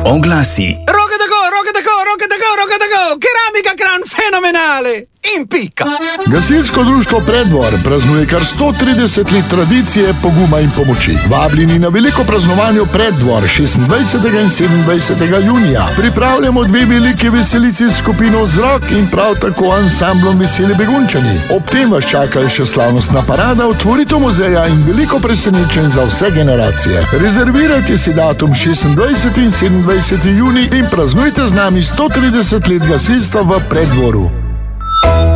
Oglasi. Roke tako, keramika kran fenomenale, impicca. Gasilsko društvo Preddvor praznuje kar 130 let tradicije, poguma in pomoči. Vabljeni na veliko praznovanje Preddvor 26. in 27. junija. Pripravljamo 2 velike veselici s skupino Vzrok in prav tako ansamblom Veseli begunčani. Ob tem vas čakajo še slavnostna parada, otvoritev muzeja in veliko presenečenj za vse generacije. Rezervirajte si datum 26. in 27. junij in praznujte z nami 130 let gasilstva v Preddvoru.